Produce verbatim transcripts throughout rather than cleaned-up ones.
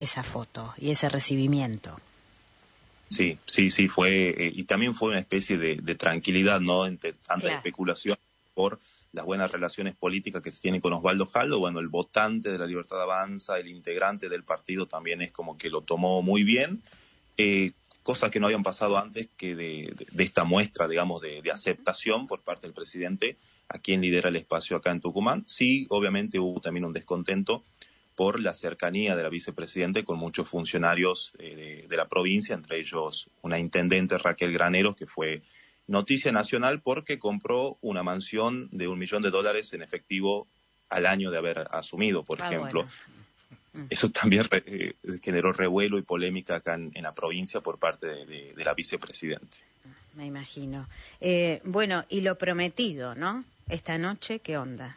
esa foto y ese recibimiento. Sí, sí, sí, fue, eh, y también fue una especie de, de tranquilidad, ¿no? Entre tanta Claro. especulación por las buenas relaciones políticas que se tienen con Osvaldo Jaldo. Bueno, el votante de la Libertad Avanza, el integrante del partido también es como que lo tomó muy bien, eh, cosas que no habían pasado antes que de, de, de esta muestra, digamos, de, de aceptación por parte del presidente a quien lidera el espacio acá en Tucumán. Sí, obviamente hubo también un descontento por la cercanía de la vicepresidente con muchos funcionarios eh, de, de la provincia, entre ellos una intendente, Raquel Graneros, que fue noticia nacional porque compró una mansión de un millón de dólares en efectivo al año de haber asumido, por Ah, ejemplo. bueno. Eso también re, eh, generó revuelo y polémica acá en, en la provincia por parte de, de, de la vicepresidente. Me imagino. Eh, bueno, y lo prometido, ¿no? Esta noche, ¿qué onda?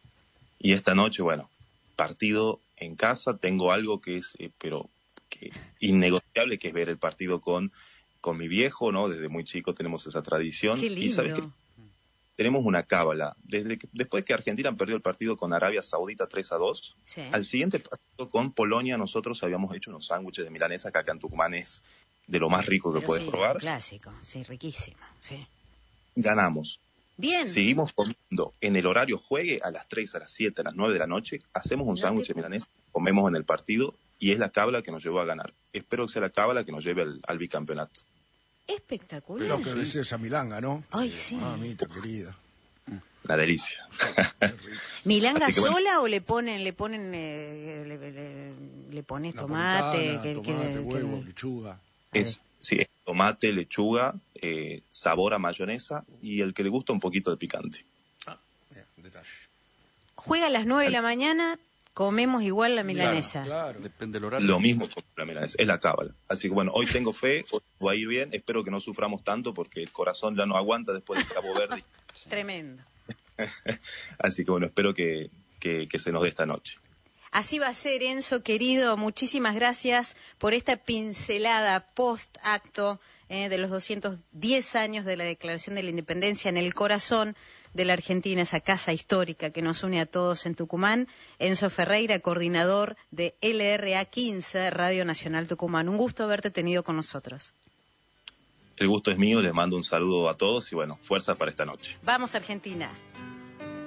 Y esta noche, bueno, partido en casa, tengo algo que es, eh, pero que innegociable, que es ver el partido con, con mi viejo, ¿no? Desde muy chico tenemos esa tradición. Qué lindo. Y sabes que tenemos una cábala. Desde que, después que Argentina perdió el partido con Arabia Saudita tres a dos, Sí. al siguiente partido con Polonia nosotros habíamos hecho unos sándwiches de milanesa que acá en Tucumán es de lo más rico que Pero puedes sí, probar. un clásico, sí, riquísimo, sí. Ganamos. Bien. Seguimos comiendo en el horario juegue a las tres, a las siete, a las nueve de la noche. Hacemos un No sándwich te- de milanesa, comemos en el partido y es la cábala que nos llevó a ganar. Espero que sea la cábala que nos lleve al, al bicampeonato. Espectacular. Pero que decía esa milanga, ¿no? Ay, sí. Mamita querida. La delicia. ¿Milanga Así que bueno. sola o le ponen, le ponen, eh, le, le- le pones Napolitana, tomate? que- que- tomate, que- huevo, lechuga. A ver. Es, sí, es tomate, lechuga, eh, sabor a mayonesa y el que le gusta un poquito de picante. Ah, mira, un detalle. Juega a las nueve de la mañana, comemos igual la milanesa. Claro. Depende del horario. Lo mismo con la milanesa, es la cábala. Así que bueno, hoy tengo fe, hoy va a ir bien. Espero que no suframos tanto porque el corazón ya no aguanta después de Cabo Verde. Tremendo. Así que bueno, espero que, que, que se nos dé esta noche. Así va a ser, Enzo, querido. Muchísimas gracias por esta pincelada post-acto eh, de los doscientos diez años de la Declaración de la Independencia en el corazón de la Argentina, esa casa histórica que nos une a todos en Tucumán. Enzo Ferreira, coordinador de L R A quince, Radio Nacional Tucumán. Un gusto haberte tenido con nosotros. El gusto es mío, les mando un saludo a todos y bueno, fuerza para esta noche. Vamos, Argentina.